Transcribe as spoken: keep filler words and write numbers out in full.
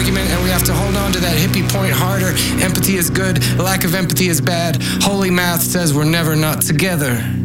argument, and we have to hold on to that hippie point harder. Empathy is good, lack of empathy is bad. Holy math says we're never not together.